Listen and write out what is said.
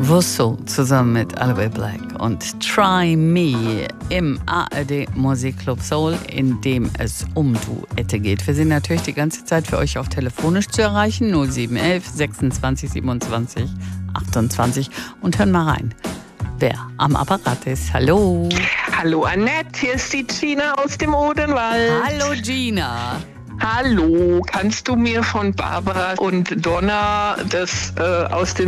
Wusso zusammen mit Aloe Black und Try Me im ARD Musikclub Soul, in dem es um Duette geht. Wir sind natürlich die ganze Zeit für euch auch telefonisch zu erreichen, 0711 26 27 28, und hören mal rein, wer am Apparat ist. Hallo. Hallo Annette, hier ist die Gina aus dem Odenwald. Hallo Gina. Hallo, kannst du mir von Barbara und Donna das aus dem